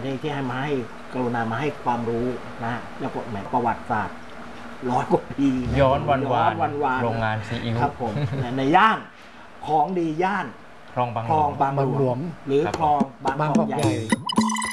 ที่ให้มาให้กรุณามาให้ความรู้นะฮะแล้วก็แหมประวัติศาสตร์100 กว่าปีย้อนวันๆโรงงานซีอิ๊วครับผมในย่านของดีย่านคลองบางคลองบางหลวงหรือคลองบางกอกใหญ่